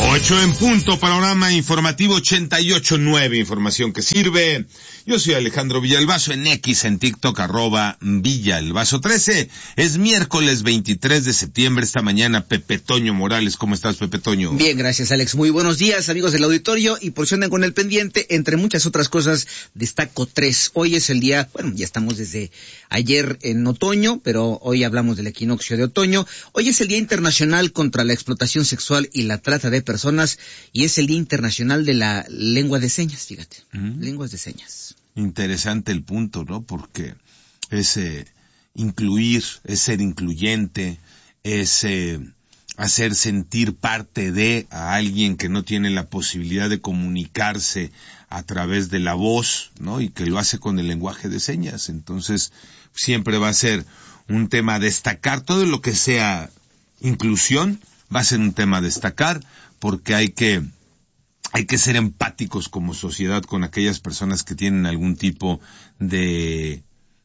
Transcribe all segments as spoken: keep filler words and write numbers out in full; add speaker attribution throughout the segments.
Speaker 1: Ocho en punto, panorama informativo ochenta y ocho nueve, información que sirve. Yo soy Alejandro Villalbazo, en X, en TikTok, arroba Villalbazo trece. Es miércoles veintitrés de septiembre, esta mañana Pepe Toño Morales. ¿Cómo estás, Pepe Toño?
Speaker 2: Bien, gracias, Alex. Muy buenos días, amigos del auditorio, y por si andan con el pendiente, entre muchas otras cosas, destaco tres. Hoy es el día, bueno, ya estamos desde ayer en otoño, pero hoy hablamos del equinoccio de otoño. Hoy es el Día Internacional contra la Explotación Sexual y la Trata de Personas, y es el Día Internacional de la Lengua de Señas, fíjate, mm. lenguas de señas.
Speaker 1: Interesante el punto, ¿no? Porque es eh, incluir, es ser incluyente, es eh, hacer sentir parte de a alguien que no tiene la posibilidad de comunicarse a través de la voz, ¿no? Y que lo hace con el lenguaje de señas. Entonces, siempre va a ser un tema a destacar. Todo lo que sea inclusión va a ser un tema a destacar, porque hay que hay que ser empáticos como sociedad con aquellas personas que tienen algún tipo de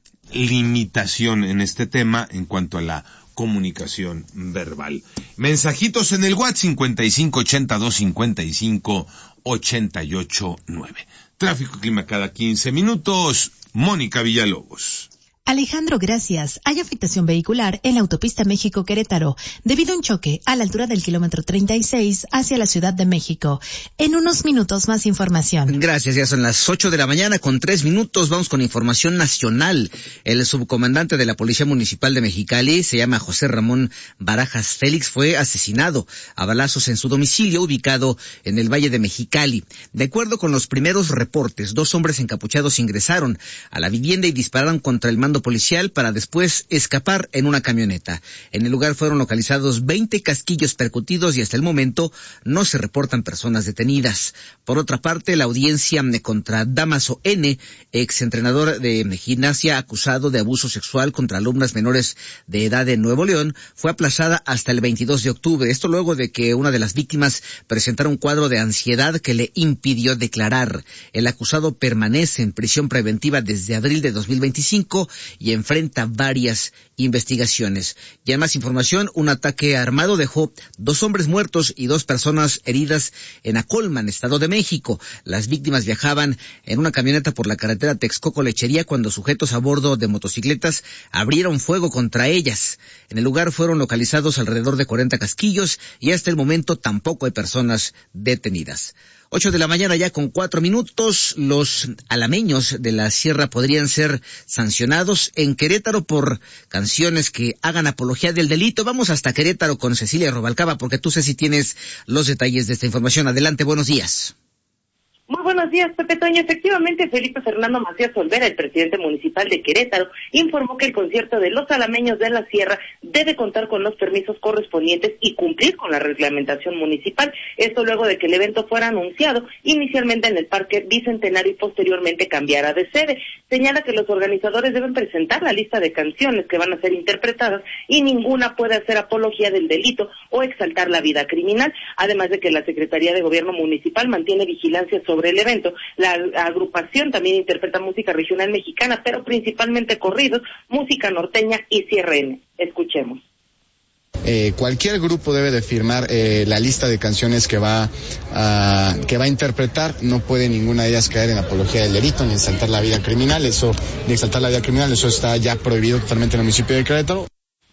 Speaker 1: limitación en este tema en cuanto a la comunicación verbal. Mensajitos en el WhatsApp cincuenta y cinco ochenta y dos cincuenta y cinco ochenta y ocho nueve. Tráfico y clima cada quince minutos. Mónica Villalobos.
Speaker 3: Alejandro, gracias. Hay afectación vehicular en la autopista México-Querétaro debido a un choque a la altura del kilómetro treinta y seis hacia la Ciudad de México. En unos minutos más información.
Speaker 2: Gracias, ya son las ocho de la mañana con tres minutos. Vamos con información nacional. El subcomandante de la Policía Municipal de Mexicali, se llama José Ramón Barajas Félix, fue asesinado a balazos en su domicilio ubicado en el Valle de Mexicali. De acuerdo con los primeros reportes, dos hombres encapuchados ingresaron a la vivienda y dispararon contra el mando policial para después escapar en una camioneta. En el lugar fueron localizados veinte casquillos percutidos y hasta el momento no se reportan personas detenidas. Por otra parte, la audiencia contra Damaso N., exentrenador de gimnasia acusado de abuso sexual contra alumnas menores de edad en Nuevo León, fue aplazada hasta el veintidós de octubre. Esto luego de que una de las víctimas presentara un cuadro de ansiedad que le impidió declarar. El acusado permanece en prisión preventiva desde abril de dos mil veinticinco y enfrenta varias investigaciones. Y en más información, un ataque armado dejó dos hombres muertos y dos personas heridas en Acolman, Estado de México. Las víctimas viajaban en una camioneta por la carretera Texcoco-Lechería cuando sujetos a bordo de motocicletas abrieron fuego contra ellas. En el lugar fueron localizados alrededor de cuarenta casquillos y hasta el momento tampoco hay personas detenidas. Ocho de la mañana ya con cuatro minutos, los alameños de la sierra podrían ser sancionados en Querétaro por canciones que hagan apología del delito. Vamos hasta Querétaro con Cecilia Rubalcaba, porque tú, Ceci, tienes los detalles de esta información. Adelante, buenos días.
Speaker 4: Muy buenos días, Pepe Toño. Efectivamente, Felipe Fernando Macías Olvera, el presidente municipal de Querétaro, informó que el concierto de los alameños de la Sierra debe contar con los permisos correspondientes y cumplir con la reglamentación municipal. Esto luego de que el evento fuera anunciado inicialmente en el Parque Bicentenario y posteriormente cambiara de sede. Señala que los organizadores deben presentar la lista de canciones que van a ser interpretadas y ninguna puede hacer apología del delito o exaltar la vida criminal. Además de que la Secretaría de Gobierno Municipal mantiene vigilancia sobre sobre el evento. La agrupación también interpreta música regional mexicana, pero principalmente corridos, música norteña y C R M. Escuchemos.
Speaker 5: Eh, cualquier grupo debe de firmar eh, la lista de canciones que va a, que va a interpretar. No puede ninguna de ellas caer en apología del delito ni exaltar la vida criminal. Eso, ni exaltar la vida criminal, eso está ya prohibido totalmente en el municipio de Querétaro.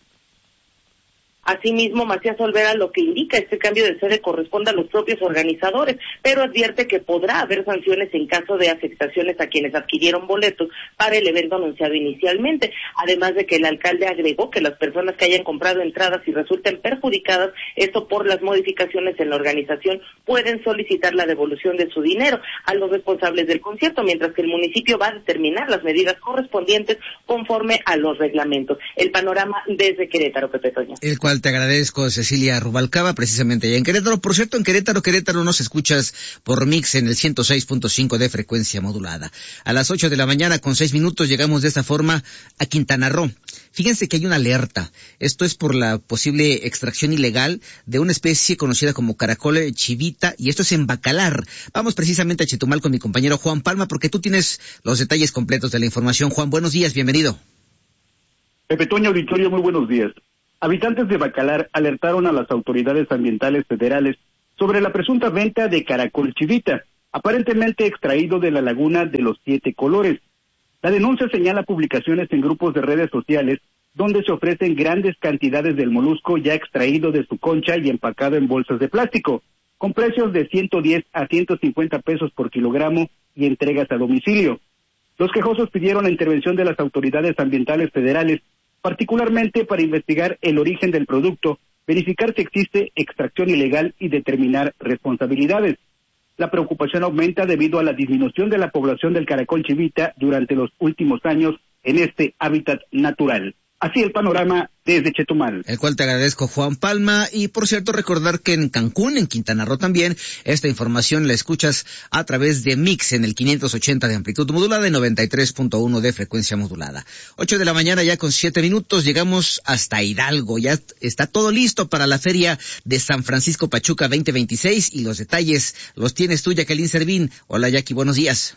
Speaker 4: Asimismo, Macías Olvera lo que indica este cambio de sede corresponde a los propios organizadores, pero advierte que podrá haber sanciones en caso de afectaciones a quienes adquirieron boletos para el evento anunciado inicialmente. Además de que el alcalde agregó que las personas que hayan comprado entradas y resulten perjudicadas, esto por las modificaciones en la organización, pueden solicitar la devolución de su dinero a los responsables del concierto, mientras que el municipio va a determinar las medidas correspondientes conforme a los reglamentos. El panorama desde Querétaro, Pepe Toño.
Speaker 2: El cual te agradezco, Cecilia Rubalcaba, precisamente allá en Querétaro. Por cierto, en Querétaro, Querétaro nos escuchas por Mix en el ciento seis punto cinco de frecuencia modulada. A las ocho de la mañana con seis minutos llegamos de esta forma a Quintana Roo. Fíjense que hay una alerta. Esto es por la posible extracción ilegal de una especie conocida como caracol chivita, y esto es en Bacalar. Vamos precisamente a Chetumal con mi compañero Juan Palma, porque tú tienes los detalles completos de la información. Juan, buenos días, bienvenido.
Speaker 6: Pepe Toño, auditorio, muy buenos días. Habitantes de Bacalar alertaron a las autoridades ambientales federales sobre la presunta venta de caracol chivita, aparentemente extraído de la laguna de los Siete Colores. La denuncia señala publicaciones en grupos de redes sociales donde se ofrecen grandes cantidades del molusco ya extraído de su concha y empacado en bolsas de plástico, con precios de ciento diez a ciento cincuenta pesos por kilogramo y entregas a domicilio. Los quejosos pidieron la intervención de las autoridades ambientales federales, particularmente para investigar el origen del producto, verificar si existe extracción ilegal y determinar responsabilidades. La preocupación aumenta debido a la disminución de la población del caracol chivita durante los últimos años en este hábitat natural. Así el panorama desde Chetumal.
Speaker 2: El cual te agradezco, Juan Palma. Y por cierto, recordar que en Cancún, en Quintana Roo también, esta información la escuchas a través de Mix en el quinientos ochenta de amplitud modulada y noventa y tres punto uno de frecuencia modulada. Ocho de la mañana ya con siete minutos, llegamos hasta Hidalgo. Ya está todo listo para la Feria de San Francisco Pachuca veinte veintiséis y los detalles los tienes tú, Jacqueline Servín. Hola, Jackie, buenos días.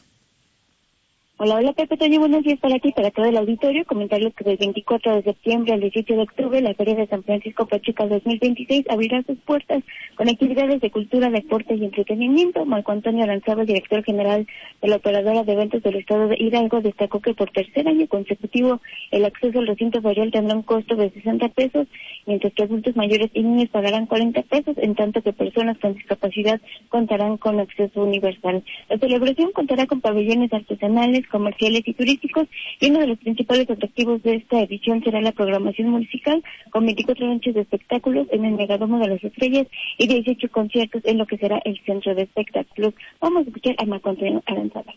Speaker 7: Hola, hola Pepe Toño, buenos días para ti, para todo el auditorio. Comentarles que del veinticuatro de septiembre al dieciocho de octubre la Feria de San Francisco Pachuca dos mil veintiséis abrirá sus puertas con actividades de cultura, deportes y entretenimiento. Marco Antonio Aranzaba, director general de la operadora de eventos del estado de Hidalgo, destacó que por tercer año consecutivo el acceso al recinto ferial tendrá un costo de sesenta pesos, mientras que adultos mayores y niños pagarán cuarenta pesos, en tanto que personas con discapacidad contarán con acceso universal. La celebración contará con pabellones artesanales, comerciales y turísticos, y uno de los principales atractivos de esta edición será la programación musical, con veinticuatro noches de espectáculos en el Megadomo de las Estrellas y dieciocho conciertos en lo que será el Centro de Espectáculos. Vamos a escuchar a Marco Antonio Aranzaba.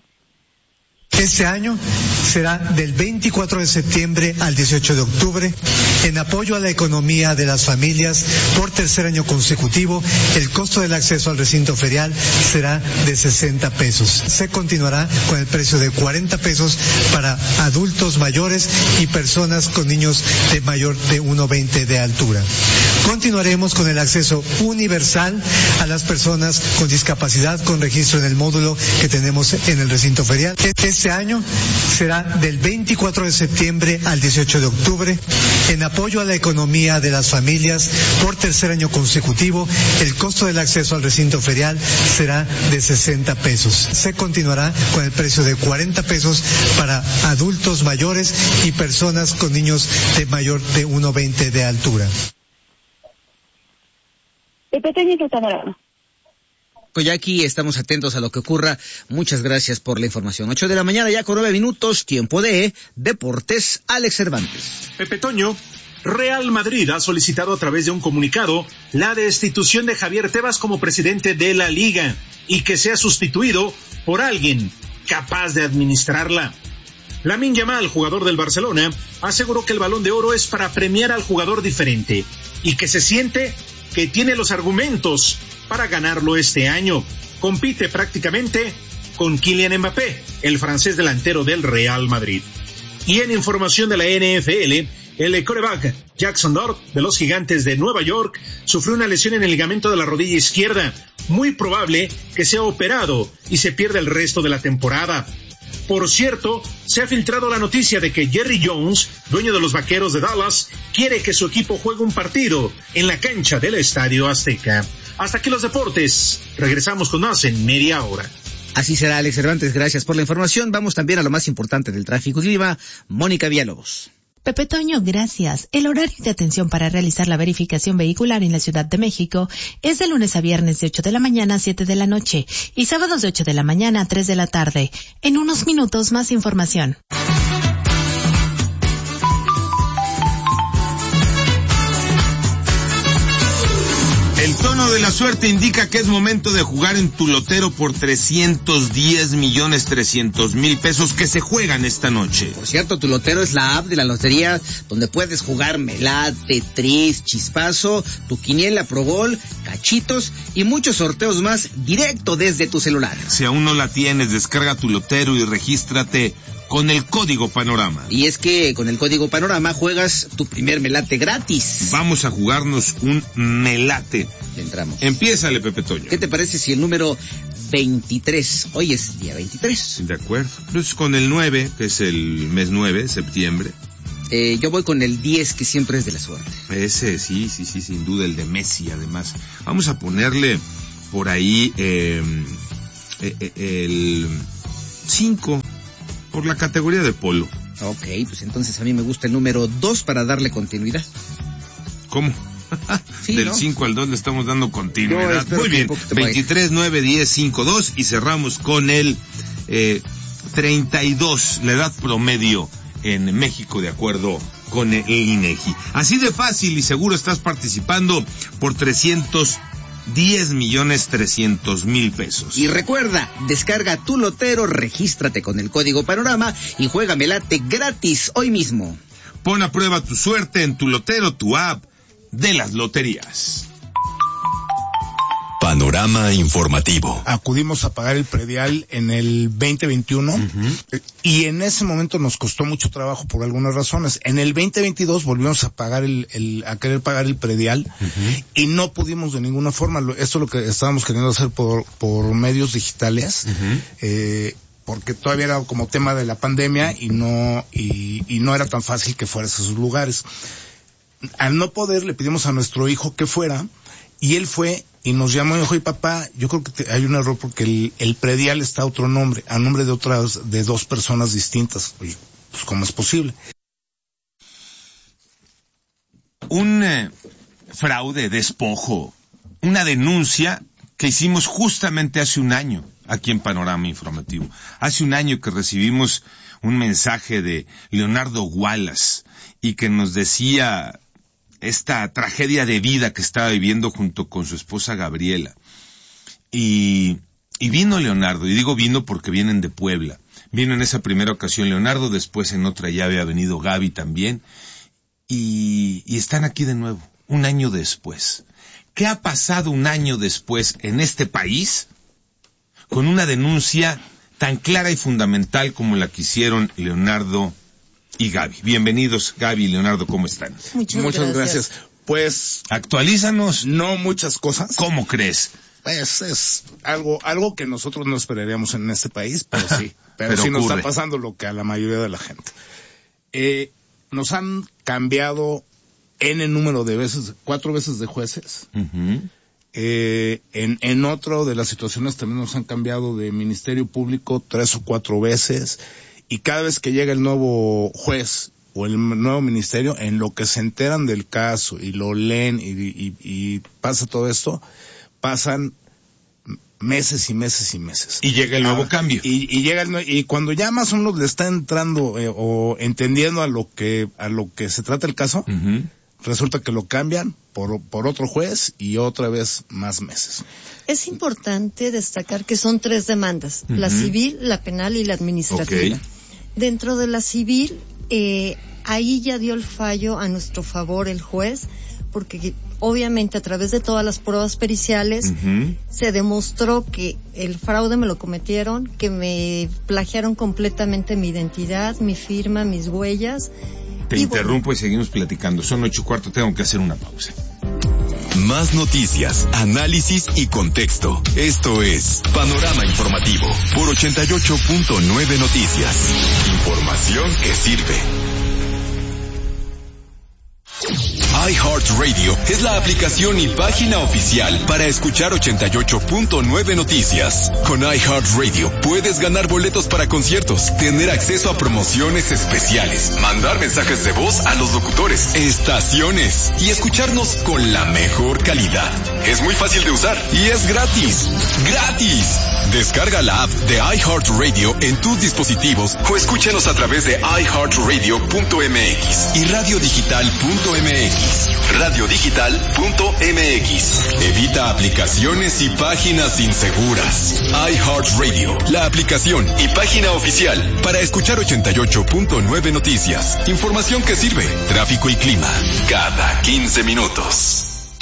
Speaker 8: Este año será del veinticuatro de septiembre al dieciocho de octubre. En apoyo a la economía de las familias, por tercer año consecutivo, el costo del acceso al recinto ferial será de sesenta pesos. Se continuará con el precio de cuarenta pesos para adultos mayores y personas con niños de mayor de uno veinte de altura. Continuaremos con el acceso universal a las personas con discapacidad con registro en el módulo que tenemos en el recinto ferial. Este año será del veinticuatro de septiembre al dieciocho de octubre. En apoyo a la economía de las familias, por tercer año consecutivo, el costo del acceso al recinto ferial será de sesenta pesos. Se continuará con el precio de cuarenta pesos para adultos mayores y personas con niños de mayor de uno veinte de altura.
Speaker 7: Pepe Toño, tu panorama.
Speaker 2: Ya aquí estamos atentos a lo que ocurra. Muchas gracias por la información. Ocho de la mañana ya con nueve minutos, tiempo de Deportes, Alex Cervantes.
Speaker 9: Pepe Toño, Real Madrid ha solicitado a través de un comunicado la destitución de Javier Tebas como presidente de la Liga y que sea sustituido por alguien capaz de administrarla. Lamine Yamal, jugador del Barcelona, aseguró que el Balón de Oro es para premiar al jugador diferente y que se siente que tiene los argumentos para ganarlo este año. Compite prácticamente con Kylian Mbappé, el francés delantero del Real Madrid. Y en información de la N F L, el quarterback Jackson Dart de los Gigantes de Nueva York sufrió una lesión en el ligamento de la rodilla izquierda. Muy probable que sea operado y se pierda el resto de la temporada. Por cierto, se ha filtrado la noticia de que Jerry Jones, dueño de los Vaqueros de Dallas, quiere que su equipo juegue un partido en la cancha del Estadio Azteca. Hasta aquí los deportes. Regresamos con más en media hora.
Speaker 2: Así será, Alex Cervantes. Gracias por la información. Vamos también a lo más importante del tráfico y clima. Mónica Villalobos.
Speaker 3: Pepe Toño, gracias. El horario de atención para realizar la verificación vehicular en la Ciudad de México es de lunes a viernes de ocho de la mañana a siete de la noche y sábados de ocho de la mañana a tres de la tarde. En unos minutos más información.
Speaker 1: El tono de la suerte indica que es momento de jugar en tu lotero por trescientos diez millones trescientos mil pesos que se juegan esta noche.
Speaker 2: Por cierto, tu lotero es la app de la lotería donde puedes jugar melate, tris, chispazo, tu quiniela pro gol, cachitos y muchos sorteos más directo desde tu celular.
Speaker 1: Si aún no la tienes, descarga tu lotero y regístrate con el código Panorama.
Speaker 2: Y es que con el código Panorama juegas tu primer melate gratis.
Speaker 1: Vamos a jugarnos un melate.
Speaker 2: Entramos.
Speaker 1: Empiézale, Pepe Toño.
Speaker 2: ¿Qué te parece si el número veintitrés, hoy es día veintitrés?
Speaker 1: De acuerdo. Pues con el nueve, que es el mes nueve, septiembre.
Speaker 2: Eh, yo voy con el diez, que siempre es de la suerte.
Speaker 1: Ese, sí, sí, sí, sin duda, el de Messi, además. Vamos a ponerle por ahí eh, eh, el cinco por la categoría de polo.
Speaker 2: Ok, pues entonces a mí me gusta el número dos para darle continuidad.
Speaker 1: ¿Cómo?
Speaker 2: Sí,
Speaker 1: del
Speaker 2: ¿no?
Speaker 1: cinco al dos le estamos dando continuidad. Muy bien,
Speaker 2: un
Speaker 1: veintitrés, nueve, diez, cinco, dos y cerramos con el eh, treinta y dos, la edad promedio en México de acuerdo con el INEGI. Así de fácil y seguro estás participando por trescientos diez millones trescientos mil pesos.
Speaker 2: Y recuerda, descarga tu lotero, regístrate con el código Panorama y juega Melate gratis hoy mismo.
Speaker 1: Pon a prueba tu suerte en tu lotero, tu app de las loterías.
Speaker 10: Panorama informativo.
Speaker 11: Acudimos a pagar el predial en el veinte veintiuno uh-huh. y en ese momento nos costó mucho trabajo por algunas razones. En el veinte veintidós volvimos a pagar el, el a querer pagar el predial uh-huh. y no pudimos de ninguna forma. Esto es lo que estábamos queriendo hacer por por medios digitales. Uh-huh. Eh, porque todavía era como tema de la pandemia y no y, y no era tan fácil que fuera a esos lugares. Al no poder, le pedimos a nuestro hijo que fuera, y él fue y nos llamó y dijo, y papá, yo creo que te, hay un error porque el, el predial está a otro nombre, a nombre de otras, de dos personas distintas. Y, pues, ¿cómo es posible?
Speaker 1: Un eh, fraude, despojo, una denuncia que hicimos justamente hace un año aquí en Panorama Informativo. Hace un año que recibimos un mensaje de Leonardo Wallace y que nos decía esta tragedia de vida que estaba viviendo junto con su esposa Gabriela. Y, y vino Leonardo, y digo vino porque vienen de Puebla. Vino en esa primera ocasión Leonardo, después en otra ya había venido Gaby también. Y, y están aquí de nuevo, un año después. ¿Qué ha pasado un año después en este país con una denuncia tan clara y fundamental como la que hicieron Leonardo y Gaby? Bienvenidos, Gaby y Leonardo, ¿cómo están?
Speaker 11: Muchas, muchas gracias. gracias. Pues,
Speaker 1: actualízanos.
Speaker 11: No muchas cosas.
Speaker 1: ¿Cómo crees?
Speaker 11: Pues es algo algo que nosotros no esperaríamos en este país, pero sí. Pero, pero sí ocurre. Nos está pasando lo que a la mayoría de la gente. Eh, nos han cambiado N número de veces, cuatro veces de jueces. Uh-huh. Eh, en, en otro de las situaciones también nos han cambiado de Ministerio Público tres o cuatro veces. Y cada vez que llega el nuevo juez o el nuevo ministerio, en lo que se enteran del caso y lo leen y, y, y pasa todo esto, pasan meses y meses y meses.
Speaker 1: Y llega el nuevo ah, cambio.
Speaker 11: Y, y llega el, y cuando ya más o menos le está entrando eh, o entendiendo a lo que a lo que se trata el caso, uh-huh. resulta que lo cambian por por otro juez y otra vez más meses.
Speaker 12: Es importante destacar que son tres demandas: uh-huh. la civil, la penal y la administrativa. Okay. Dentro de la civil, eh, ahí ya dio el fallo a nuestro favor el juez, porque obviamente a través de todas las pruebas periciales uh-huh. se demostró que el fraude me lo cometieron, que me plagiaron completamente mi identidad, mi firma, mis huellas.
Speaker 1: Te y interrumpo bueno. y seguimos platicando. Son ocho y cuarto, tengo que hacer una pausa.
Speaker 10: Más noticias, análisis y contexto. Esto es Panorama Informativo por ochenta y ocho punto nueve Noticias. Información que sirve. iHeartRadio es la aplicación y página oficial para escuchar ochenta y ocho punto nueve Noticias. Con iHeartRadio puedes ganar boletos para conciertos, tener acceso a promociones especiales, mandar mensajes de voz a los locutores, estaciones y escucharnos con la mejor calidad. Es muy fácil de usar y es gratis. ¡Gratis! Descarga la app de iHeartRadio en tus dispositivos o escúchanos a través de i heart radio punto m x y radio digital punto m x. radio digital punto m x. Evita aplicaciones y páginas inseguras. iHeartRadio, la aplicación y página oficial para escuchar ochenta y ocho punto nueve Noticias. Información que sirve. Tráfico y clima cada quince minutos.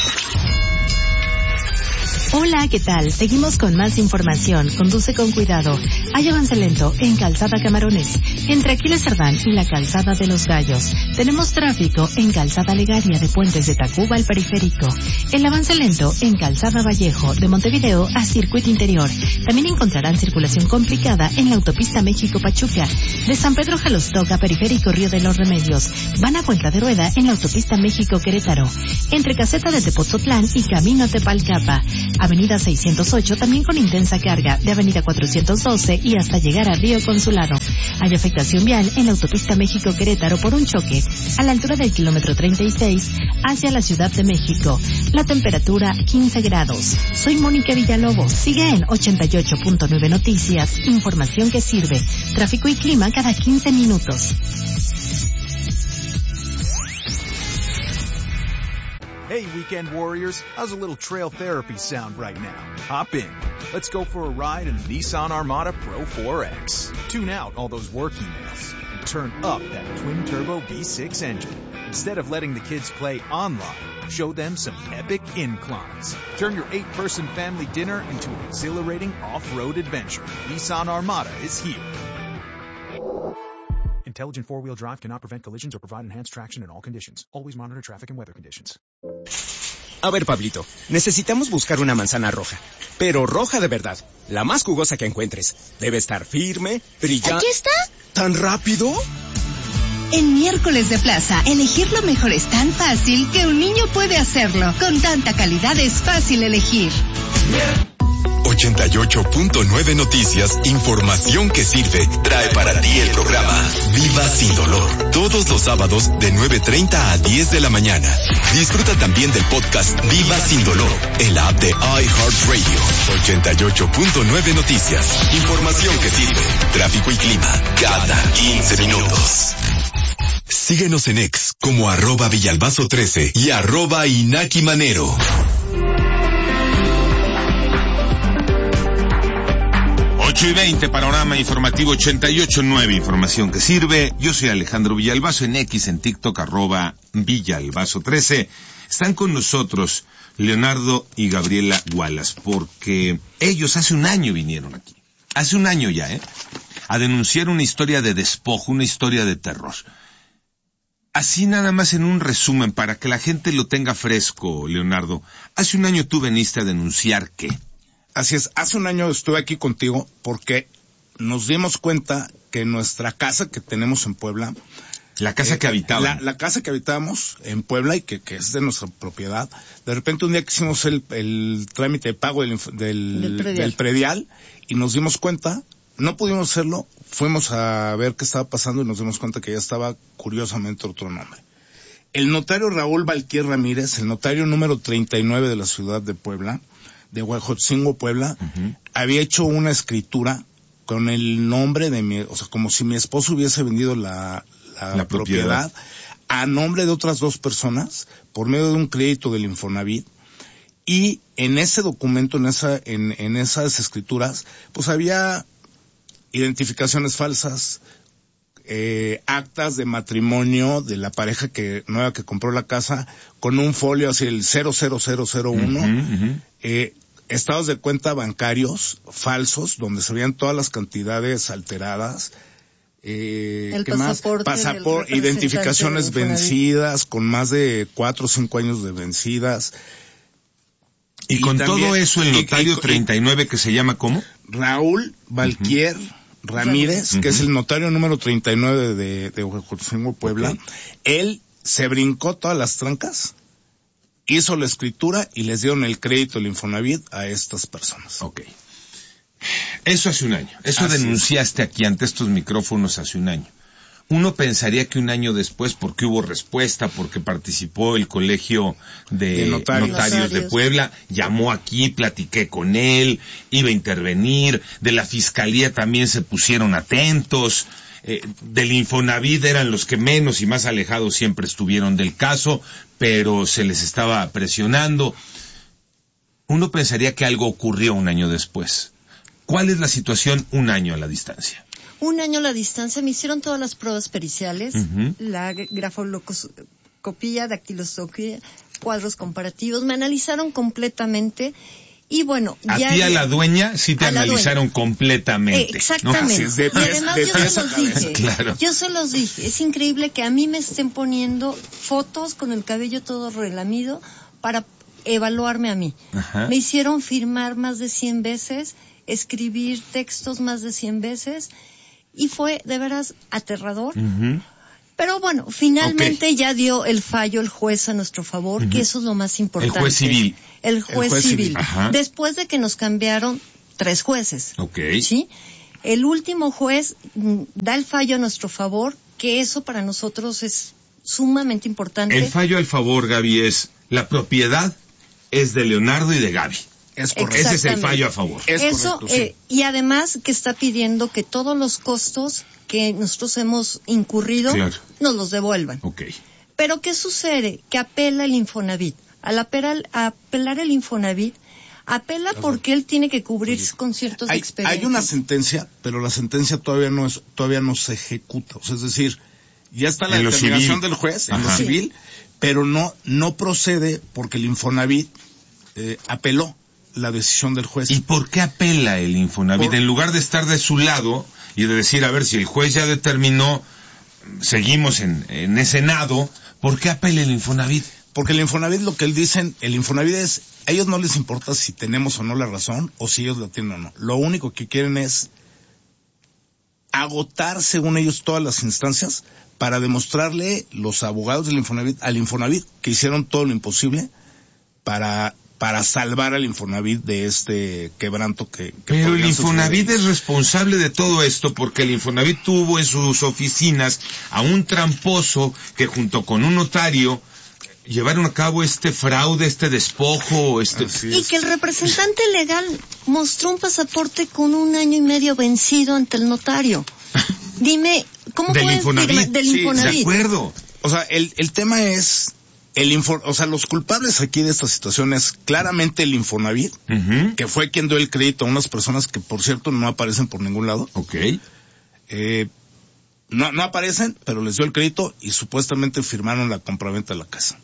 Speaker 3: Hola, ¿qué tal? Seguimos con más información. Conduce con cuidado. Hay avance lento en Calzada Camarones, entre Aquiles Cerdán y la Calzada de los Gallos. Tenemos tráfico en Calzada Legaria de Puentes de Tacuba al Periférico. El avance lento en Calzada Vallejo, de Montevideo a Circuito Interior. También encontrarán circulación complicada en la autopista México-Pachuca, de San Pedro Jalostoca, Periférico Río de los Remedios. Van a Puerta de Rueda en la autopista México-Querétaro, entre Caseta de Tepozotlán y Camino Tepalcapa. Avenida seiscientos ocho también con intensa carga de Avenida cuatrocientos doce y hasta llegar a Río Consulado. Hay afectación vial en la autopista México-Querétaro por un choque a la altura del kilómetro treinta y seis hacia la Ciudad de México. La temperatura quince grados. Soy Mónica Villalobos. Sigue en ochenta y ocho punto nueve Noticias. Información que sirve. Tráfico y clima cada quince minutos.
Speaker 13: Hey, weekend warriors, how's a little trail therapy sound right now? Hop in. Let's go for a ride in the Nissan Armada Pro four X. Tune out all those work emails and turn up that twin-turbo V six engine. Instead of letting the kids play online, show them some epic inclines. Turn your eight-person family dinner into an exhilarating off-road adventure. Nissan Armada is here. Intelligent four-wheel drive cannot prevent collisions or provide enhanced traction in all conditions. Always monitor traffic and weather conditions.
Speaker 14: A ver, Pablito, necesitamos buscar una manzana roja, pero roja de verdad, la más jugosa que encuentres. Debe estar firme, brillante.
Speaker 15: ¿Aquí está?
Speaker 14: ¿Tan rápido?
Speaker 15: En Miércoles de Plaza, elegir lo mejor es tan fácil que un niño puede hacerlo. Con tanta calidad es fácil elegir.
Speaker 10: ochenta y ocho punto nueve Noticias, información que sirve, trae para ti el programa Viva Sin Dolor, todos los sábados de nueve treinta a diez de la mañana. Disfruta también del podcast Viva Sin Dolor, en la app de iHeartRadio. ochenta y ocho punto nueve Noticias, información que sirve, tráfico y clima, cada quince minutos. Síguenos en X como arroba Villalbazo trece y arroba Inaki Manero.
Speaker 1: ocho y veinte, panorama informativo ochenta y ocho punto nueve, información que sirve. Yo soy Alejandro Villalbazo, en X, en TikTok, arroba Villalbazo trece. Están con nosotros Leonardo y Gabriela Wallace, porque ellos hace un año vinieron aquí. Hace un año ya, ¿eh? A denunciar una historia de despojo, una historia de terror. Así nada más en un resumen, para que la gente lo tenga fresco, Leonardo. Hace un año tú veniste a denunciar ¿qué?
Speaker 11: Así es, hace un año estuve aquí contigo porque nos dimos cuenta que nuestra casa que tenemos en Puebla...
Speaker 1: La casa eh, que habitamos.
Speaker 11: La, la casa que habitamos en Puebla y que, que es de nuestra propiedad. De repente un día que hicimos el, el trámite de pago del, del, del, predial. del predial y nos dimos cuenta, no pudimos hacerlo, fuimos a ver qué estaba pasando y nos dimos cuenta que ya estaba curiosamente otro nombre. El notario Raúl Valquier Ramírez, el notario número treinta y nueve de la ciudad de Puebla, de Huejotzingo, Puebla, uh-huh. había hecho una escritura con el nombre de mi, o sea, como si mi esposo hubiese vendido la, la, la propiedad. propiedad a nombre de otras dos personas por medio de un crédito del Infonavit. Y en ese documento, en esa, en, en esas escrituras, pues había identificaciones falsas, eh, actas de matrimonio de la pareja que nueva que compró la casa con un folio así el cero cero cero cero uno, uh-huh, uh-huh. Eh, estados de cuenta bancarios falsos donde se veían todas las cantidades alteradas, eh,
Speaker 12: el
Speaker 11: ¿qué
Speaker 12: pasaporte,
Speaker 11: más? Pasaporte, identificaciones vencidas con más de cuatro o cinco años de vencidas.
Speaker 1: Y, y con también, todo eso el notario y, y, treinta y nueve que se llama ¿cómo?
Speaker 11: Raúl Valquier uh-huh. Ramírez, uh-huh. que es el notario número treinta y nueve de, de Huejotzingo, Puebla. Okay. Él se brincó todas las trancas, hizo la escritura y les dieron el crédito del Infonavit a estas personas.
Speaker 1: Ok. Eso hace un año. Eso Así denunciaste es. aquí ante estos micrófonos hace un año. Uno pensaría que un año después, porque hubo respuesta, porque participó el Colegio de, de notarios. notarios de Puebla, llamó aquí, platiqué con él, iba a intervenir, de la Fiscalía también se pusieron atentos, eh, del Infonavit eran los que menos y más alejados siempre estuvieron del caso, pero se les estaba presionando. Uno pensaría que algo ocurrió un año después. ¿Cuál es la situación un año a la distancia?
Speaker 12: Un año a la distancia, me hicieron todas las pruebas periciales, uh-huh. la grafolocopía, dactiloscopía, cuadros comparativos, me analizaron completamente y bueno...
Speaker 1: A ya ti a la dueña sí te analizaron completamente.
Speaker 12: Eh, exactamente. ¿No? De, y además yo se los dije, claro. yo se los dije, es increíble que a mí me estén poniendo fotos con el cabello todo relamido para evaluarme a mí. Ajá. Me hicieron firmar más de cien veces, escribir textos más de cien veces... Y fue de veras aterrador. Uh-huh. Pero bueno, finalmente okay. ya dio el fallo el juez a nuestro favor, uh-huh. que eso es lo más importante.
Speaker 1: El juez civil.
Speaker 12: El juez, el juez civil. civil. Después de que nos cambiaron tres jueces.
Speaker 1: Okay.
Speaker 12: ¿Sí? El último juez da el fallo a nuestro favor, que eso para nosotros es sumamente importante.
Speaker 1: El fallo al favor, Gaby, es la propiedad es de Leonardo y de Gaby.
Speaker 11: Es correcto.
Speaker 1: Ese es el fallo a favor.
Speaker 12: Es eso, correcto, eh, sí. Y además que está pidiendo que todos los costos que nosotros hemos incurrido claro. nos los devuelvan.
Speaker 1: Okay.
Speaker 12: Pero ¿qué sucede? Que apela el Infonavit. Al apelar, apelar el Infonavit, apela porque él tiene que cubrirse con ciertos
Speaker 11: hay,
Speaker 12: expedientes.
Speaker 11: Hay una sentencia, pero la sentencia todavía no es, todavía no se ejecuta. O sea, es decir, ya está la determinación del juez en Ajá. lo civil, pero no, no procede porque el Infonavit eh, apeló la decisión del juez.
Speaker 1: ¿Y por qué apela el Infonavit?
Speaker 11: Por...
Speaker 1: En lugar de estar de su lado y de decir, a ver, si el juez ya determinó, seguimos en, en ese nado, ¿por qué apela el Infonavit?
Speaker 11: Porque el Infonavit, lo que él dicen, el Infonavit es, a ellos no les importa si tenemos o no la razón, o si ellos la tienen o no. Lo único que quieren es agotar, según ellos, todas las instancias para demostrarle los abogados del Infonavit, al Infonavit, que hicieron todo lo imposible para... para salvar al Infonavit de este quebranto que... que
Speaker 1: Pero el Infonavit es responsable de todo esto porque el Infonavit tuvo en sus oficinas a un tramposo que junto con un notario llevaron a cabo este fraude, este despojo, este...
Speaker 12: Y que el representante legal mostró un pasaporte con un año y medio vencido ante el notario. Dime, ¿cómo
Speaker 1: del
Speaker 12: puedes
Speaker 1: Infonavit,
Speaker 12: del
Speaker 1: sí,
Speaker 12: Infonavit?
Speaker 1: De acuerdo.
Speaker 11: O sea, el, el tema es... El info, o sea, los culpables aquí de esta situación es claramente el Infonavit, uh-huh. que fue quien dio el crédito a unas personas que, por cierto, no aparecen por ningún lado.
Speaker 1: Okay.
Speaker 11: Eh, no, no aparecen, pero les dio el crédito y supuestamente firmaron la compraventa de la casa.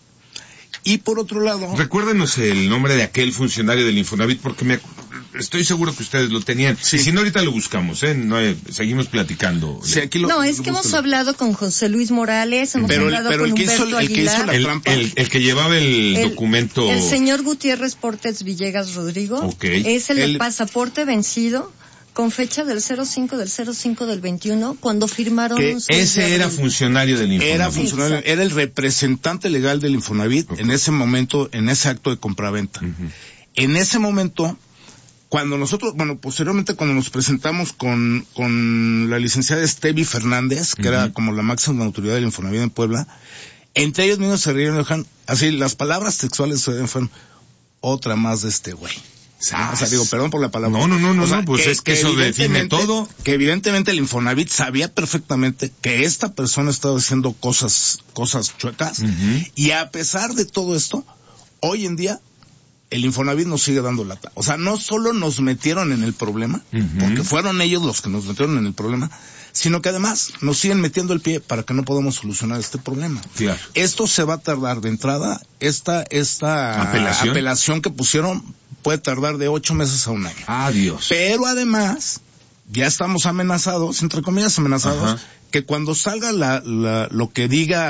Speaker 11: Y por otro lado...
Speaker 1: Recuérdenos el nombre de aquel funcionario del Infonavit, porque me, estoy seguro que ustedes lo tenían. Sí. Y si no, ahorita lo buscamos, ¿eh? No, eh, seguimos platicando.
Speaker 11: Sí, aquí lo,
Speaker 12: no, es
Speaker 11: lo
Speaker 12: que hemos hablado con José Luis Morales, hemos
Speaker 11: pero,
Speaker 12: hablado
Speaker 11: pero
Speaker 12: con
Speaker 11: el que
Speaker 12: Humberto
Speaker 11: hizo, el que hizo la
Speaker 1: el,
Speaker 11: trampa...
Speaker 1: el, el que llevaba el, el documento...
Speaker 12: El señor Gutiérrez Portes Villegas Rodrigo.
Speaker 1: Okay.
Speaker 12: Es el,
Speaker 11: el
Speaker 12: pasaporte vencido con fecha del cero cinco del cero cinco del veintiuno, cuando firmaron
Speaker 1: que
Speaker 12: un...
Speaker 1: Ese era funcionario del Infonavit.
Speaker 11: Era funcionario,
Speaker 12: Exacto.
Speaker 11: era el representante legal del Infonavit
Speaker 1: Okay.
Speaker 11: en ese momento, en ese acto de compraventa. Uh-huh. En ese momento, cuando nosotros, bueno, posteriormente cuando nos presentamos con, con la licenciada Estevi Fernández, que uh-huh. era como la máxima autoridad del Infonavit en Puebla, entre ellos mismos se rieron y dijeron, así, las palabras textuales fueron, otra más de este güey. O sea, digo, perdón por la palabra.
Speaker 1: No, no, no, no,
Speaker 11: o sea,
Speaker 1: no pues que, es que, que eso define todo.
Speaker 11: Que evidentemente el Infonavit sabía perfectamente que esta persona estaba haciendo cosas, cosas chuecas, uh-huh. y a pesar de todo esto, hoy en día, el Infonavit nos sigue dando lata. O sea, no solo nos metieron en el problema, uh-huh. porque fueron ellos los que nos metieron en el problema, sino que además nos siguen metiendo el pie para que no podamos solucionar este problema.
Speaker 1: Claro.
Speaker 11: Esto se va a tardar de entrada, esta, esta
Speaker 1: apelación,
Speaker 11: apelación que pusieron puede tardar de ocho meses a un año.
Speaker 1: Adiós.
Speaker 11: Pero además, ya estamos amenazados, entre comillas amenazados, Ajá. que cuando salga la, la, lo que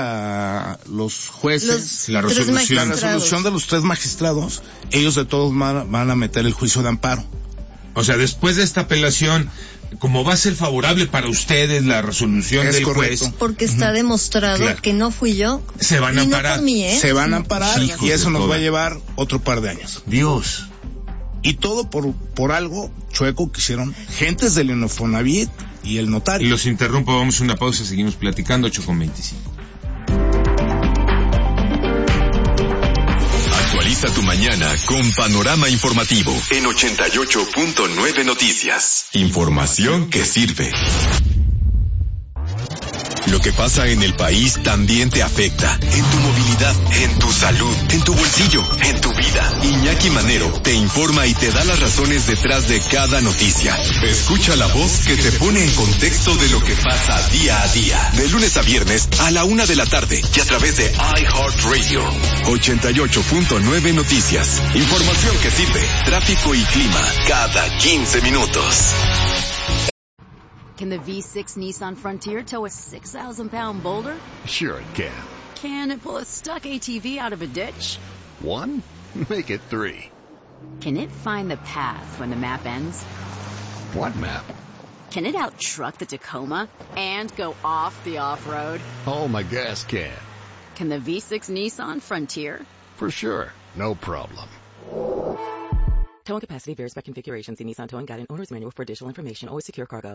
Speaker 11: diga los jueces,
Speaker 12: los
Speaker 1: la resolución,
Speaker 11: la resolución de los tres magistrados, ellos de todos van, van a meter el juicio de amparo.
Speaker 1: O sea, después de esta apelación, como va a ser favorable para ustedes la resolución es del correcto. Juez.
Speaker 12: Porque está uh-huh. demostrado claro. que no fui yo.
Speaker 1: Se van a amparar.
Speaker 12: No mí, ¿eh?
Speaker 11: Se van a amparar sí, y eso nos
Speaker 1: toda.
Speaker 11: va a llevar otro par de años.
Speaker 1: Dios.
Speaker 11: Y todo por, por algo chueco que hicieron gentes del Infonavit y el notario.
Speaker 1: Y los interrumpo, vamos a una pausa, seguimos platicando, ocho con veinticinco.
Speaker 10: Actualiza tu mañana con Panorama Informativo en ochenta y ocho punto nueve Noticias. Información que sirve. Lo que pasa en el país también te afecta. En tu movilidad, en tu salud, en tu bolsillo, en tu vida. Iñaki Manero te informa y te da las razones detrás de cada noticia. Escucha la voz que te pone en contexto de lo que pasa día a día. De lunes a viernes a la una de la tarde y a través de iHeartRadio. ochenta y ocho punto nueve Noticias. Información que sirve. Tráfico y clima cada quince minutos.
Speaker 16: Can the V six Nissan Frontier tow a six thousand pound boulder?
Speaker 17: Sure it can.
Speaker 16: Can it pull a stuck A T V out of a ditch?
Speaker 17: One? Make it three.
Speaker 16: Can it find the path when the map ends?
Speaker 17: What map?
Speaker 16: Can it out-truck the Tacoma and go off the off-road?
Speaker 17: Oh, my gas can.
Speaker 16: Can the V six Nissan Frontier?
Speaker 17: For sure. No problem.
Speaker 18: Towing capacity varies by configuration. See Nissan Towing Guide and Owner's Manual for additional information. Always secure cargo.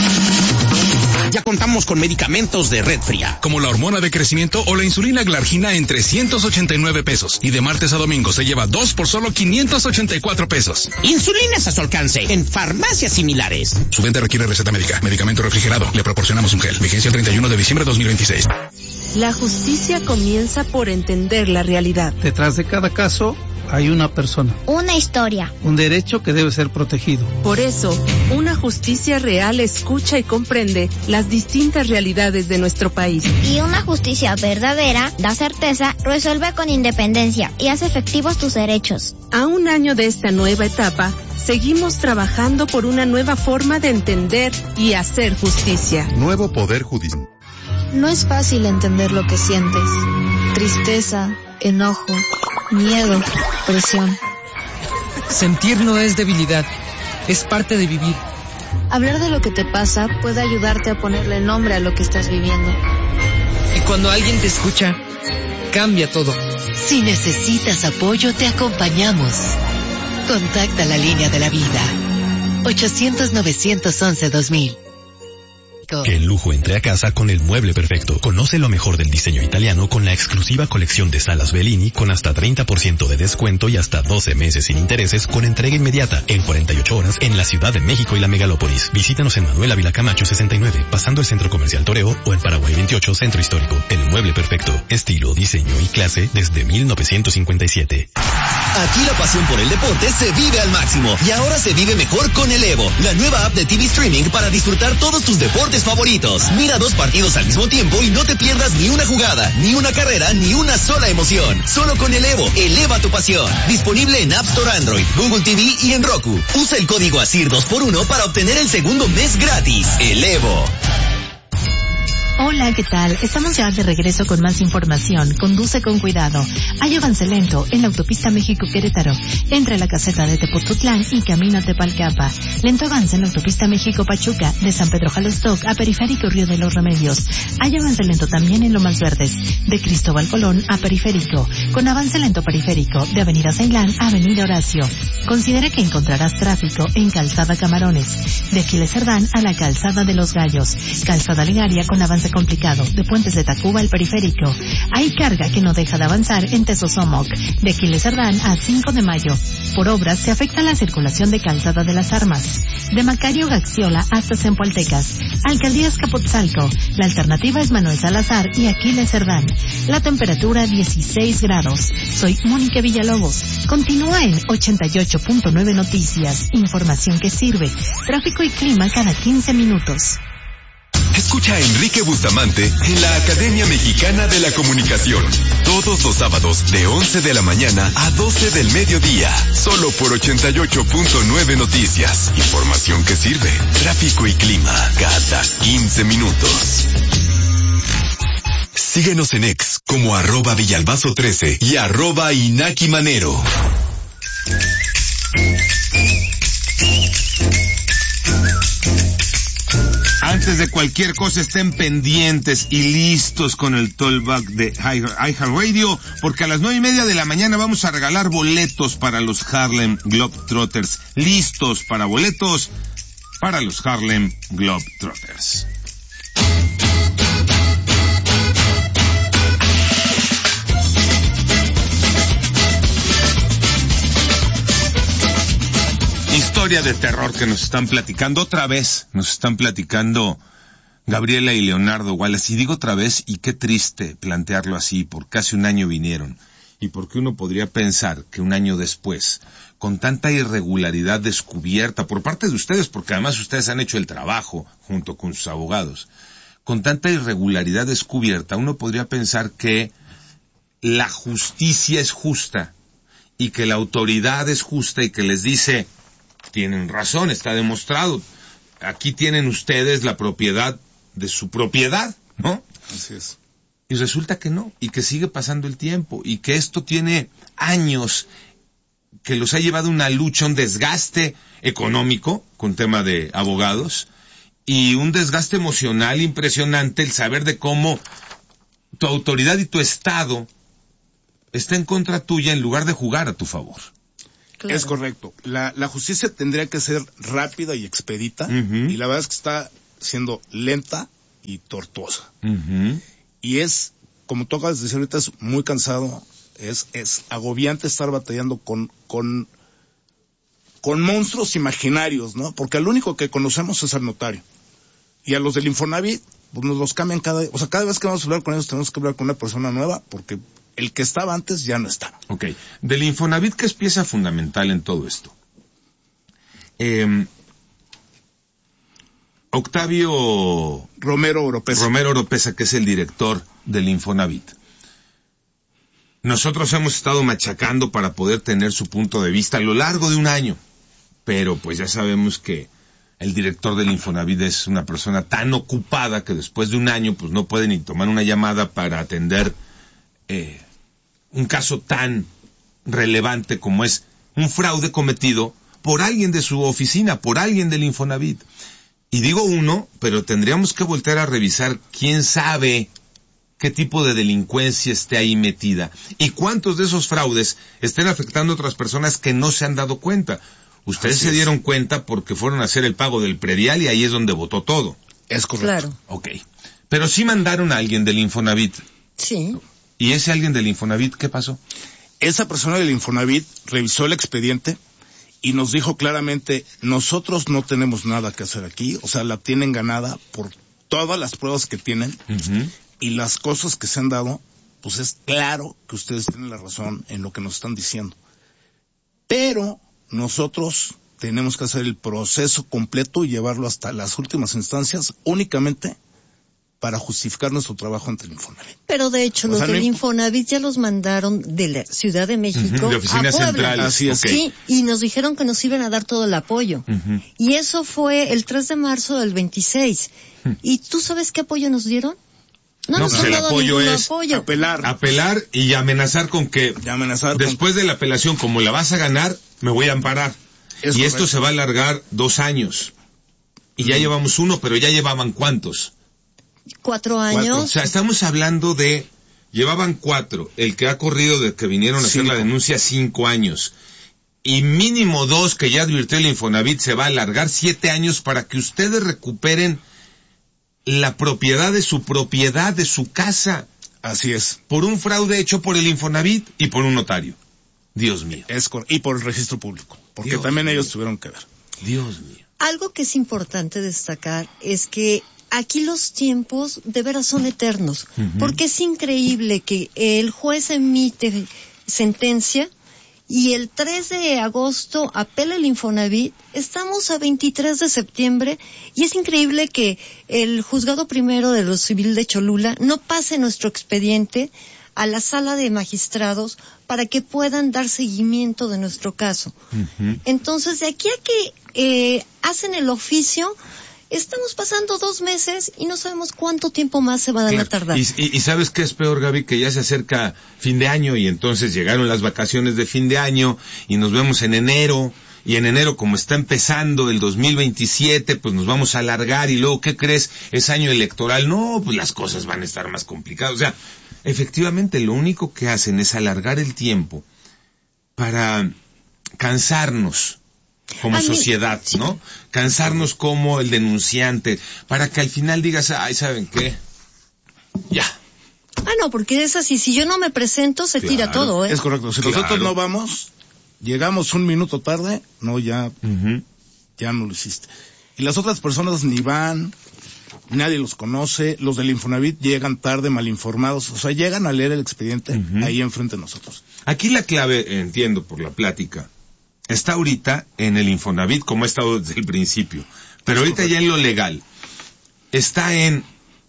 Speaker 19: Ya contamos con medicamentos de red fría,
Speaker 20: como la hormona de crecimiento o la insulina Glargina en trescientos ochenta y nueve pesos. Y de martes a domingo se lleva dos por solo quinientos ochenta y cuatro pesos.
Speaker 19: Insulinas a su alcance en farmacias similares.
Speaker 20: Su venta requiere receta médica. Medicamento refrigerado. Le proporcionamos un gel. Vigencia el treinta y uno de diciembre de dos mil veintiséis.
Speaker 21: La justicia comienza por entender la realidad.
Speaker 22: Detrás de cada caso hay una persona.
Speaker 23: Una historia.
Speaker 22: Un derecho que debe ser protegido.
Speaker 21: Por eso, una justicia real escucha y comprende las distintas realidades de nuestro país.
Speaker 23: Y una justicia verdadera da certeza, resuelve con independencia y hace efectivos tus derechos.
Speaker 21: A un año de esta nueva etapa, seguimos trabajando por una nueva forma de entender y hacer justicia.
Speaker 17: Nuevo Poder Judicial.
Speaker 24: No es fácil entender lo que sientes. Tristeza, enojo, miedo, presión.
Speaker 25: Sentir no es debilidad, es parte de vivir.
Speaker 24: Hablar de lo que te pasa puede ayudarte a ponerle nombre a lo que estás viviendo.
Speaker 25: Y cuando alguien te escucha, cambia todo.
Speaker 26: Si necesitas apoyo, te acompañamos. Contacta la línea de la vida. ochocientos, novecientos once, dos mil.
Speaker 27: Que el lujo entre a casa con el mueble perfecto. Conoce lo mejor del diseño italiano con la exclusiva colección de salas Bellini con hasta treinta por ciento de descuento y hasta doce meses sin intereses con entrega inmediata en cuarenta y ocho horas en la Ciudad de México y la Megalópolis. Visítanos en Manuel Ávila Camacho sesenta y nueve, pasando el Centro Comercial Toreo, o en Paraguay veintiocho, Centro Histórico. El mueble perfecto. Estilo, diseño y clase desde mil novecientos cincuenta y siete.
Speaker 28: Aquí la pasión por el deporte se vive al máximo y ahora se vive mejor con el Evo, la nueva app de T V Streaming para disfrutar todos tus deportes favoritos. Mira dos partidos al mismo tiempo y no te pierdas ni una jugada, ni una carrera, ni una sola emoción. Solo con el Evo, eleva tu pasión. Disponible en App Store Android, Google T V y en Roku. Usa el código ASIR dos por uno para obtener el segundo mes gratis. El Evo.
Speaker 3: Hola, ¿qué tal? Estamos ya de regreso con más información. Conduce con cuidado. Hay avance lento en la autopista México-Querétaro, entre la caseta de Tepotutlán y camino a Tepalcapa. Lento avance en la autopista México-Pachuca, de San Pedro Jalostoc a Periférico Río de los Remedios. Hay avance lento también en Lomas Verdes, de Cristóbal Colón a Periférico, con avance lento periférico, de Avenida Ceilán a Avenida Horacio. Considera que encontrarás tráfico en Calzada Camarones, de Aquiles Cerdán a la Calzada de los Gallos, Calzada Legaria con avance complicado, de Puentes de Tacuba al Periférico. Hay carga que no deja de avanzar en Tezosomoc, de Aquiles Cerdán a cinco de mayo. Por obras se afecta la circulación de Calzada de las Armas, de Macario Gaxiola hasta Zempoaltecas, Alcaldía Azcapotzalco. La alternativa es Manuel Salazar y Aquiles Cerdán. La temperatura dieciséis grados. Soy Mónica Villalobos. Continúa en ochenta y ocho punto nueve Noticias. Información que sirve. Tráfico y clima cada quince minutos.
Speaker 10: Escucha a Enrique Bustamante en la Academia Mexicana de la Comunicación. Todos los sábados de once de la mañana a doce del mediodía. Solo por ochenta y ocho punto nueve Noticias. Información que sirve. Tráfico y clima cada quince minutos. Síguenos en X como arroba Villalbazo trece y arroba Inaki Manero.
Speaker 1: Antes de cualquier cosa, estén pendientes y listos con el Tollback de iHeartRadio, porque a las nueve y media de la mañana vamos a regalar boletos para los Harlem Globetrotters. Listos para boletos para los Harlem Globetrotters. Historia de terror que nos están platicando otra vez, nos están platicando Gabriela y Leonardo Wallace, y digo otra vez, y qué triste plantearlo así, por casi un año vinieron, y porque uno podría pensar que un año después, con tanta irregularidad descubierta por parte de ustedes, porque además ustedes han hecho el trabajo junto con sus abogados, con tanta irregularidad descubierta, uno podría pensar que la justicia es justa, y que la autoridad es justa, y que les dice: tienen razón, está demostrado. Aquí tienen ustedes la propiedad de su propiedad, ¿no?
Speaker 11: Así es.
Speaker 1: Y resulta que no, y que sigue pasando el tiempo, y que esto tiene años, que los ha llevado una lucha, un desgaste económico, con tema de abogados, y un desgaste emocional impresionante el saber de cómo tu autoridad y tu Estado está en contra tuya en lugar de jugar a tu favor.
Speaker 11: Claro. Es correcto. La, la justicia tendría que ser rápida y expedita, uh-huh. y la verdad es que está siendo lenta y tortuosa. Uh-huh. Y es, como tú acabas de decir ahorita, es muy cansado, es, es agobiante estar batallando con, con, con monstruos imaginarios, ¿no? Porque al único que conocemos es al notario. Y a los del Infonavit, pues nos los cambian cada, o sea, cada vez que vamos a hablar con ellos tenemos que hablar con una persona nueva, porque el que estaba antes ya no está.
Speaker 1: Ok. Del Infonavit, ¿qué es pieza fundamental en todo esto? Eh, Octavio
Speaker 11: Romero Oropesa.
Speaker 1: Romero Oropesa, que es el director del Infonavit. Nosotros hemos estado machacando para poder tener su punto de vista a lo largo de un año, pero pues ya sabemos que el director del Infonavit es una persona tan ocupada que después de un año pues no puede ni tomar una llamada para atender eh, un caso tan relevante como es un fraude cometido por alguien de su oficina, por alguien del Infonavit. Y digo uno, pero tendríamos que voltear a revisar quién sabe qué tipo de delincuencia esté ahí metida y cuántos de esos fraudes estén afectando a otras personas que no se han dado cuenta. Ustedes Así se dieron es. cuenta porque fueron a hacer el pago del predial y ahí es donde votó todo.
Speaker 11: Es correcto.
Speaker 12: Claro.
Speaker 1: Ok. Pero sí mandaron a alguien del Infonavit.
Speaker 12: Sí.
Speaker 1: ¿Y ese alguien del Infonavit qué pasó?
Speaker 11: Esa persona del Infonavit revisó el expediente y nos dijo claramente, nosotros no tenemos nada que hacer aquí, o sea, la tienen ganada por todas las pruebas que tienen, uh-huh. y las cosas que se han dado, pues es claro que ustedes tienen la razón en lo que nos están diciendo. Pero nosotros tenemos que hacer el proceso completo y llevarlo hasta las últimas instancias únicamente para justificar nuestro trabajo ante el Infonavit.
Speaker 12: Pero de hecho, o los sea, del no Infonavit ya los mandaron de la Ciudad de México uh-huh,
Speaker 1: de oficina
Speaker 12: a Puebla.
Speaker 1: Central.
Speaker 11: Así es.
Speaker 12: Okay. Sí, y nos dijeron que nos iban a dar todo el apoyo. Uh-huh. Y eso fue el tres de marzo del veintiséis. Uh-huh. ¿Y tú sabes qué apoyo nos dieron? No,
Speaker 1: no
Speaker 12: nos
Speaker 1: pues
Speaker 12: han
Speaker 1: el
Speaker 12: dado
Speaker 1: apoyo
Speaker 12: ningún
Speaker 1: es
Speaker 12: apoyo.
Speaker 11: Apelar.
Speaker 1: Apelar y amenazar con que
Speaker 11: amenazar
Speaker 1: después
Speaker 11: con...
Speaker 1: de la apelación, como la vas a ganar, me voy a amparar. Es y correcto. Esto se va a alargar dos años. Y uh-huh. ya llevamos uno, pero ya llevaban ¿cuántos?
Speaker 12: Cuatro años. Cuatro.
Speaker 1: O sea, estamos hablando de, llevaban cuatro, el que ha corrido de que vinieron a hacer la denuncia cinco años, y mínimo dos que ya advirtió el Infonavit, se va a alargar siete años para que ustedes recuperen la propiedad de su propiedad, de su casa.
Speaker 11: Así es.
Speaker 1: Por un fraude hecho por el Infonavit y por un notario. Dios mío.
Speaker 11: Es cor- y por el registro público, porque Dios también mío. Ellos tuvieron que ver.
Speaker 1: Dios mío.
Speaker 12: Algo que es importante destacar es que aquí los tiempos de veras son eternos, uh-huh. porque es increíble que el juez emite sentencia y el tres de agosto apela el Infonavit, estamos a veintitrés de septiembre y es increíble que el juzgado primero de lo civil de Cholula no pase nuestro expediente a la sala de magistrados para que puedan dar seguimiento de nuestro caso. Uh-huh. Entonces, de aquí a que eh, hacen el oficio, estamos pasando dos meses y no sabemos cuánto tiempo más se van claro. a tardar.
Speaker 1: Y, y, y ¿sabes qué es peor, Gaby? Que ya se acerca fin de año y entonces llegaron las vacaciones de fin de año y nos vemos en enero. Y en enero, como está empezando el dos mil veintisiete, pues nos vamos a alargar y luego, ¿qué crees? Es año electoral. No, pues las cosas van a estar más complicadas. O sea, efectivamente lo único que hacen es alargar el tiempo para cansarnos como a sociedad, mí, sí. ¿no? Cansarnos como el denunciante, para que al final digas, ay, ¿saben qué? Ya.
Speaker 12: Ah, no, porque es así, si yo no me presento, se claro. tira todo, ¿eh?
Speaker 11: Es correcto, si claro. nosotros no vamos, llegamos un minuto tarde, no, ya, uh-huh. ya no lo hiciste. Y las otras personas ni van, nadie los conoce, los del Infonavit llegan tarde, mal informados, o sea, llegan a leer el expediente uh-huh. ahí enfrente de nosotros.
Speaker 1: Aquí la clave, entiendo por la plática, está ahorita en el Infonavit, como ha estado desde el principio. Pero ahorita ya en lo legal, está en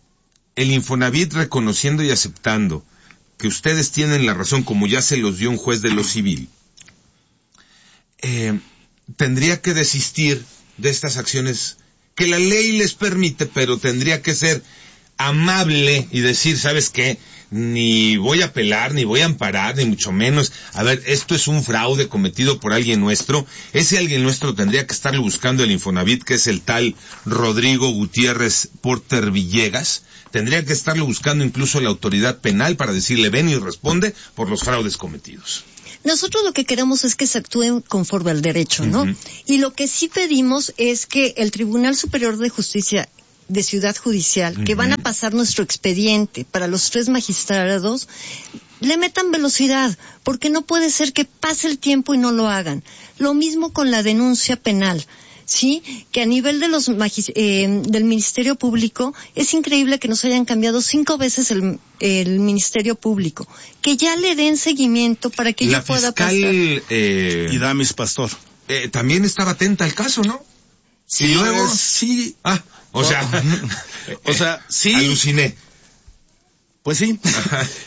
Speaker 1: el Infonavit reconociendo y aceptando que ustedes tienen la razón, como ya se los dio un juez de lo civil. Eh, tendría que desistir de estas acciones que la ley les permite, pero tendría que ser amable y decir, ¿sabes qué? Ni voy a apelar, ni voy a amparar, ni mucho menos. A ver, esto es un fraude cometido por alguien nuestro. Ese alguien nuestro tendría que estarlo buscando el Infonavit, que es el tal Rodrigo Gutiérrez Porter Villegas. Tendría que estarlo buscando incluso la autoridad penal para decirle, ven y responde por los fraudes cometidos.
Speaker 12: Nosotros lo que queremos es que se actúe conforme al derecho, ¿no? Uh-huh. Y lo que sí pedimos es que el Tribunal Superior de Justicia de Ciudad Judicial, uh-huh, que van a pasar nuestro expediente para los tres magistrados, le metan velocidad, porque no puede ser que pase el tiempo y no lo hagan. Lo mismo con la denuncia penal. Sí, que a nivel de los magis- eh, del Ministerio Público es increíble que nos hayan cambiado cinco veces el, el Ministerio Público, que ya le den seguimiento para que ella pueda pasar.
Speaker 1: La fiscal eh,
Speaker 11: Idamis Pastor
Speaker 1: eh, también estaba atenta al caso, ¿no?
Speaker 11: Sí,
Speaker 1: y luego
Speaker 11: pues, sí,
Speaker 1: ah, o sea,
Speaker 11: o sea, sí,
Speaker 1: aluciné.
Speaker 11: Pues sí.